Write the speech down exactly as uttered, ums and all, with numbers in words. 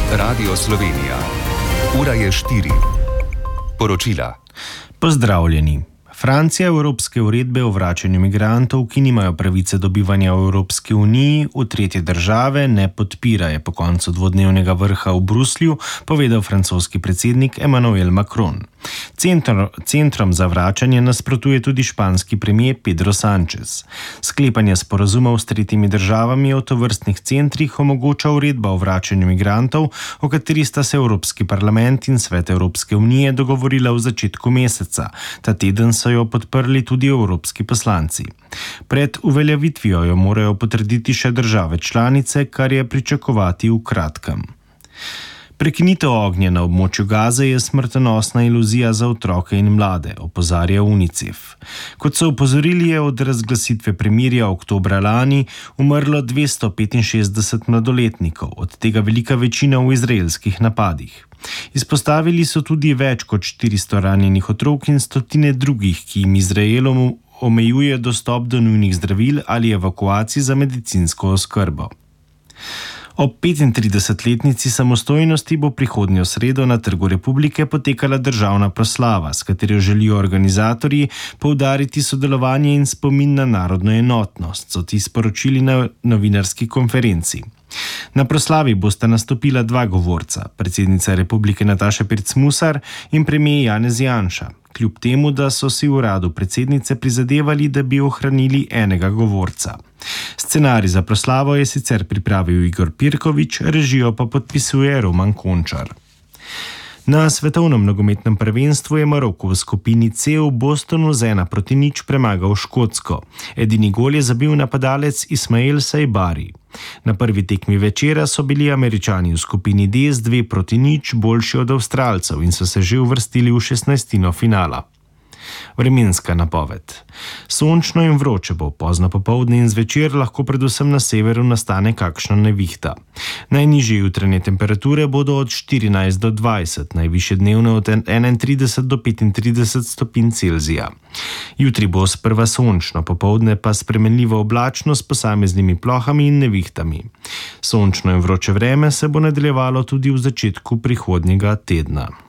Radio Slovenija. Ura je štiri. Poročila. Pozdravljeni. Francija evropske uredbe o vračanju migrantov, ki nimajo pravice dobivanja v Evropski uniji, v tretje države ne podpira, je po koncu dvodnevnega vrha v Bruslju povedal francoski predsednik Emmanuel Macron. Centr, centrom za vračanje nasprotuje tudi španski premier Pedro Sánchez. Sklepanje sporazumov s tretjimi državami o tovrstnih centrih omogoča uredba o vračanju migrantov, o kateri sta se Evropski parlament in Svet Evropske unije dogovorila v začetku meseca. Ta teden so jo podprli tudi evropski poslanci. Pred uveljavitvijo jo morajo potrditi še države članice, kar je pričakovati v kratkem. Prekinitev ognja na območju Gaze je smrtonosna iluzija za otroke in mlade, opozarja UNICEF. Kot so opozorili, je od razglasitve premirja oktobra lani umrlo dvesto petinšestdeset mladoletnikov, od tega velika večina v izraelskih napadih. Izpostavili so tudi več kot štiristo ranjenih otrok in stotine drugih, ki jim Izraelom omejuje dostop do nujnih zdravil ali evakuacij za medicinsko oskrbo. Ob petintridesetletnici samostojnosti bo prihodnjo sredo na Trgu Republike potekala državna proslava, s katero želijo organizatorji poudariti sodelovanje in spomin na narodno enotnost, so ti sporočili na novinarski konferenci. Na proslavi bosta nastopila dva govorca, predsednica Republike Nataša Pirc Musar in premier Janez Janša, kljub temu, da so si v uradu predsednice prizadevali, da bi ohranili enega govorca. Scenarij za proslavo je sicer pripravil Igor Pirkovič, režijo pa podpisuje Roman Končar. Na svetovnem nogometnem prvenstvu je Maroko v skupini C v Bostonu z ena proti nič premagal Škotsko. Edini gol je zabil napadalec Ismail Saibari. Na prvi tekmi večera so bili Američani v skupini D z dve proti nič boljši od Avstralcev in so se že uvrstili v šestnajstino finala. Vremenska napoved. Sončno in vroče bo, pozno popoldne in zvečer lahko predvsem na severu nastane kakšna nevihta. Najnižje jutranje temperature bodo od štirinajst do dvajset, najvišje dnevne od enaintrideset do petintrideset stopinj Celzija. Jutri bo sprva sončno, popoldne pa spremenljivo oblačno s posameznimi plohami in nevihtami. Sončno in vroče vreme se bo nadaljevalo tudi v začetku prihodnjega tedna.